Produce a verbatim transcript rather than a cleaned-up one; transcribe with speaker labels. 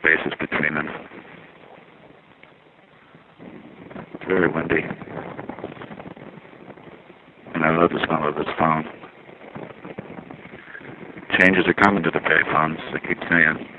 Speaker 1: spaces between them. It's very windy. And I love the smell of this phone. Changes are coming to the payphones, I keep saying.